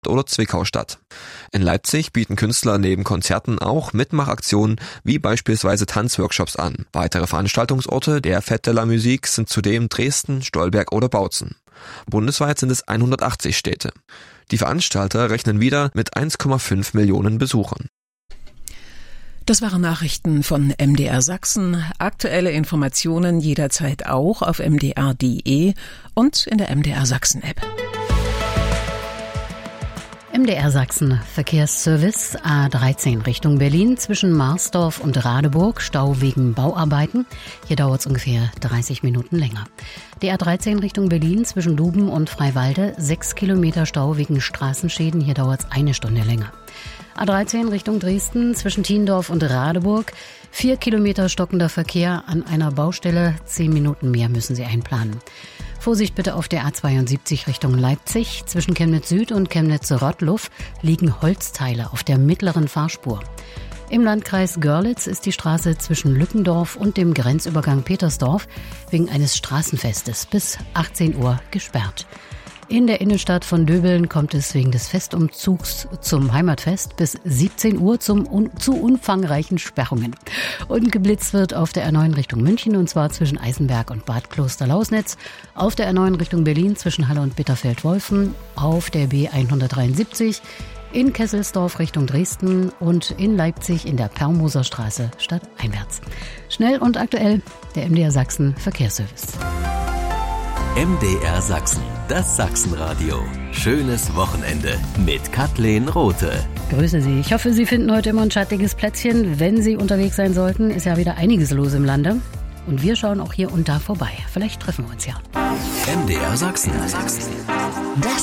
oder Zwickau statt. In Leipzig bieten Künstler neben Konzerten auch Mitmachaktionen wie beispielsweise Tanzworkshops an. Weitere Veranstaltungsorte der Fête de la Musique sind zudem Dresden, Stolberg oder Bautzen. Bundesweit sind es 180 Städte. Die Veranstalter rechnen wieder mit 1,5 Millionen Besuchern. Das waren Nachrichten von MDR Sachsen. Aktuelle Informationen jederzeit auch auf mdr.de und in der MDR Sachsen App. MDR Sachsen Verkehrsservice A13 Richtung Berlin zwischen Marsdorf und Radeburg, Stau wegen Bauarbeiten. Hier dauert es ungefähr 30 Minuten länger. Die A13 Richtung Berlin zwischen Duben und Freiwalde, 6 Kilometer Stau wegen Straßenschäden. Hier dauert es 1 Stunde länger. A13 Richtung Dresden zwischen Thiendorf und Radeburg, 4 Kilometer stockender Verkehr an einer Baustelle, 10 Minuten mehr müssen Sie einplanen. Vorsicht bitte auf der A72 Richtung Leipzig. Zwischen Chemnitz Süd und Chemnitz-Rottluff liegen Holzteile auf der mittleren Fahrspur. Im Landkreis Görlitz ist die Straße zwischen Lückendorf und dem Grenzübergang Petersdorf wegen eines Straßenfestes bis 18 Uhr gesperrt. In der Innenstadt von Döbeln kommt es wegen des Festumzugs zum Heimatfest bis 17 Uhr zu umfangreichen Sperrungen. Und geblitzt wird auf der R9 Richtung München, und zwar zwischen Eisenberg und Bad Kloster-Lausnitz, auf der R9 Richtung Berlin zwischen Halle und Bitterfeld-Wolfen, auf der B173, in Kesselsdorf Richtung Dresden und in Leipzig in der Permoser Straße stadteinwärts. Schnell und aktuell, der MDR Sachsen Verkehrsservice. MDR Sachsen, das Sachsenradio. Schönes Wochenende mit Kathleen Rothe. Grüße Sie. Ich hoffe, Sie finden heute immer ein schattiges Plätzchen. Wenn Sie unterwegs sein sollten, ist ja wieder einiges los im Lande. Und wir schauen auch hier und da vorbei. Vielleicht treffen wir uns ja. MDR Sachsen.